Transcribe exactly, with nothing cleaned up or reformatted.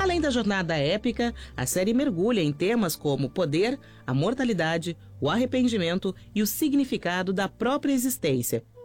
Além da jornada épica, a série mergulha em temas como o poder, a mortalidade, o arrependimento e o significado da própria existência.